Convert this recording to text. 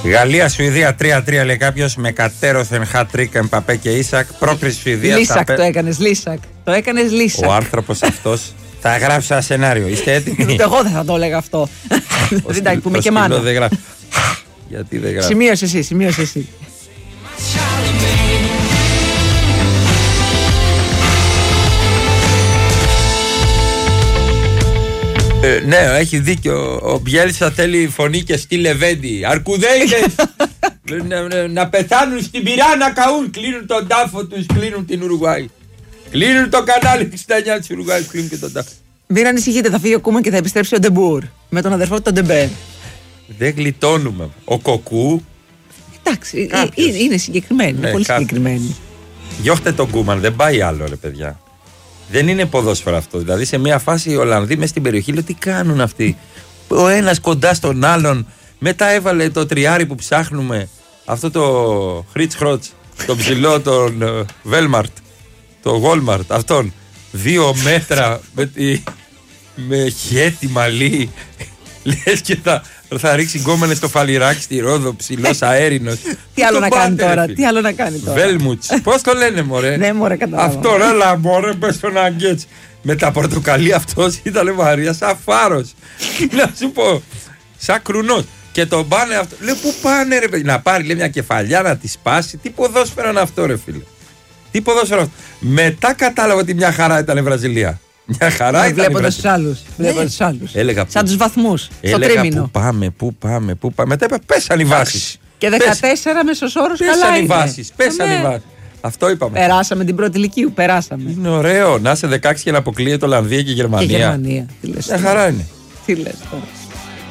Γαλλία-Σουηδία 3-3 λέει κάποιος, με κατέρωθεν χατρίκ Εμπαπέ και Ίσακ. Πρόκριση Σουηδία. Λίσακ το έκανες, Λίσακ. Το έκανες Λίσακ. Ο άνθρωπος αυτός θα γράψει ένα σενάριο. Είστε έτοιμοι? Ούτε εγώ δεν θα το έλεγα αυτό. Δεν τα πούμε και μάνα. Γιατί δεν γράφει? Σημείωσε εσύ. Ναι, έχει δίκιο. Ο Μπιέλσα θέλει φωνή και στυλ Λεβέντη. Αρκουδέιδες να πεθάνουν στην πυρά να καούν. Κλείνουν τον τάφο τους, κλείνουν την Ουρουγουάη. Κλείνουν το κανάλι 69 της Ουρουγουάης, κλείνουν και τον τάφο. Μην ανησυχείτε, θα φύγει ο Κούμαν και θα επιστρέψει ο Ντεμπούρ με τον αδερφό του τον Ντεμπέ. Δεν γλιτώνουμε. Ο Κοκού. Εντάξει, είναι συγκεκριμένη, είναι πολύ συγκεκριμένη. Διώχτε τον Κούμαν, δεν πάει άλλο ρε παιδιά. Δεν είναι ποδόσφαιρο αυτό. Δηλαδή σε μια φάση οι Ολλανδοί μες στην περιοχή λέω τι κάνουν αυτοί. Ο ένας κοντά στον άλλον. Μετά έβαλε το τριάρι που ψάχνουμε. Αυτό το Χρίτς Χρότς. Το ψηλό τον Βέλμαρτ. Το Γόλμαρτ. Αυτόν. 2 μέτρα με χέτη μαλλί. Λες και θα ρίξει γκόμενες στο φαλιράκι στη Ρόδο. Ψηλός αέρινος. Τι άλλο να κάνει τώρα. Τι άλλο να κάνει τώρα. Βέλμουτς. Πώς το λένε μωρέ? Ναι μωρέ, κατάλαβα. Αυτό έλα μωρέ, πες τον Αγκέτς. Με τα πορτοκαλί αυτός ήταν Μαρία σαν φάρος. Να σου πω. Σαν κρουνός. Και τον πάνε αυτό. Λέει πού πάνε ρε παιδί. Να πάρει λέει μια κεφαλιά να τη σπάσει. Τι ποδόσφαιρο είναι αυτό ρε φίλε. Τι ποδόσφαιρο αυτό. Μετά κατάλαβα ότι μια χαρά ήταν η Βραζιλία. Μια χαρά ήταν. Βλέποντας τους άλλους. Έλεγα, σαν τους βαθμούς. Στο τρίμηνο. Πού πάμε. Μετά είπα πέσαν οι βάσεις. Και 14 μέσος όρος καλά είναι. είναι. Πέσαν οι βάσεις. Αυτό είπαμε. Περάσαμε την πρώτη ηλικίου. Περάσαμε. Είναι ωραίο να είσαι 16 και να αποκλείεται Ολλανδία και Γερμανία. Και Γερμανία. Μια χαρά είναι. Τι λες τώρα.